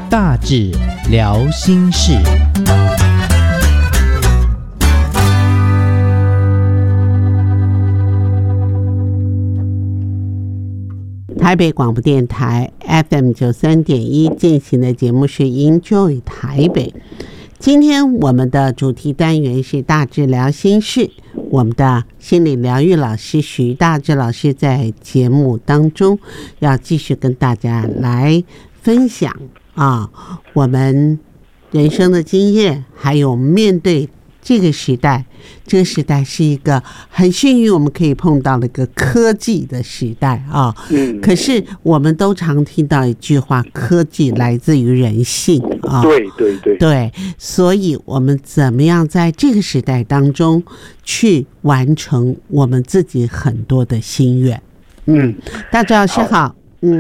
大志聊心事。 台北广播电台 FM93.1 进行的节目是 Enjoy 台北。今天我们的主题单元是大志聊心事，我们的心理疗愈老师徐大志老师在节目当中要继续跟大家来分享我们人生的经验，还有面对这个时代是一个很幸运我们可以碰到了一个科技的时代可是我们都常听到一句话，科技来自于人性对，所以我们怎么样在这个时代当中去完成我们自己很多的心愿。大志老师好。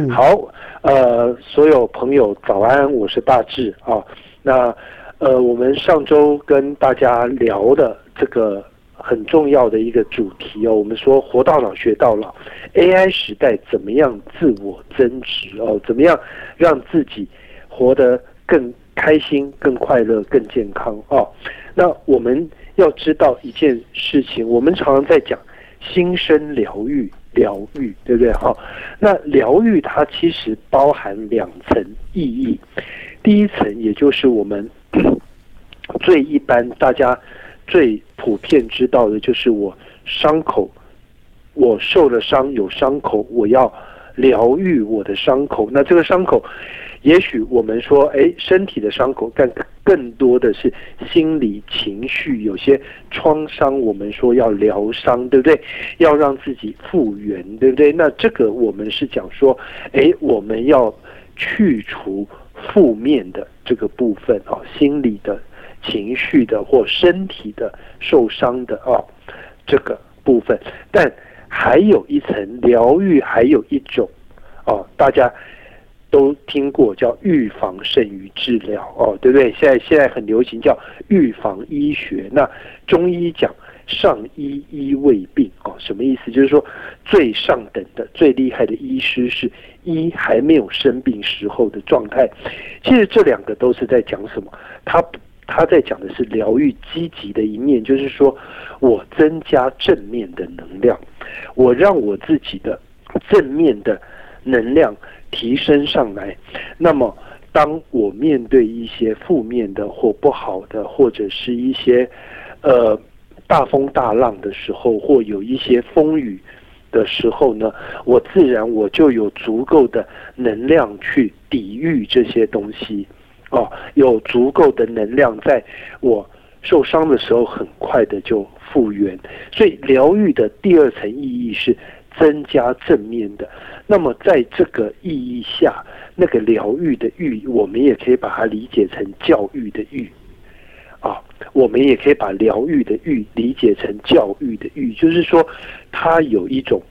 所有朋友早安，我是大志那我们上周跟大家聊的这个很重要的一个主题我们说活到老学到老 ，AI 时代怎么样自我增值怎么样让自己活得更开心、更快乐、更健康那我们要知道一件事情，我们常常在讲心身疗愈，对不对？那疗愈它其实包含两层意义，第一层也就是我们最一般大家最普遍知道的，就是我伤口，我受了伤，有伤口，我要疗愈我的伤口。那这个伤口也许我们说身体的伤口，但更多的是心理情绪，有些创伤我们说要疗伤，对不对？要让自己复原，对不对？那这个我们是讲说我们要去除负面的这个部分心理的情绪的或身体的受伤的这个部分。但还有一层疗愈，还有一种大家都听过叫预防胜于治疗对不对？现在很流行叫预防医学。那中医讲上医未病什么意思？就是说最上等的最厉害的医师是医还没有生病时候的状态。其实这两个都是在讲什么？他在讲的是疗愈积极的一面，就是说我增加正面的能量，我让我自己的正面的能量提升上来。那么当我面对一些负面的或不好的，或者是一些大风大浪的时候，或有一些风雨的时候呢，我自然我就有足够的能量去抵御这些东西有足够的能量在我受伤的时候很快的就复原。所以疗愈的第二层意义是增加正面的。那么在这个意义下，那个疗愈的愈，我们也可以把它理解成教育的育我们也可以把疗愈的育理解成教育的育，就是说它有一种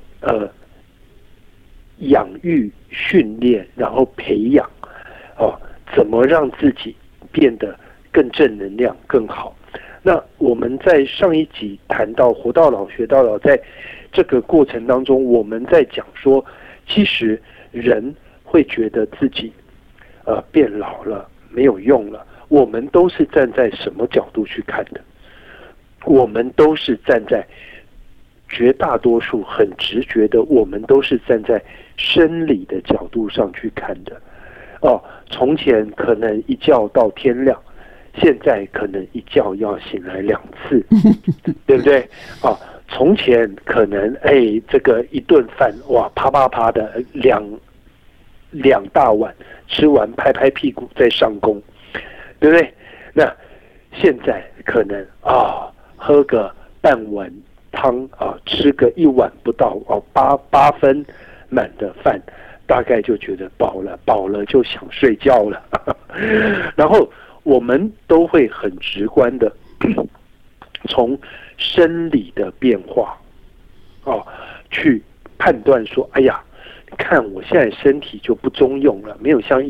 养育训练，然后培养怎么让自己变得更正能量更好。那我们在上一集谈到活到老学到老，在这个过程当中我们在讲说，其实人会觉得自己变老了没有用了，我们都是站在什么角度去看的？我们都是站在绝大多数很直觉的，我们都是站在生理的角度上去看的从前可能一觉到天亮，现在可能一觉要醒来2次对不对从前可能这个一顿饭哇啪啪啪的两大碗，吃完拍拍屁股再上工，对不对？那现在可能喝个半碗汤吃个1碗不到八分满的饭，大概就觉得饱了就想睡觉了然后我们都会很直观的从生理的变化去判断说，哎呀，看我现在身体就不中用了，没有像